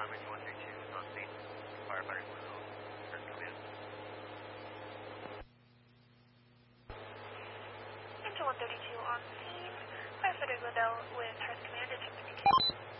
Commerce 132 on scene. Firefighter Blue, first command. Into 132 on scene. Firefighter Liddell with First Command at 232.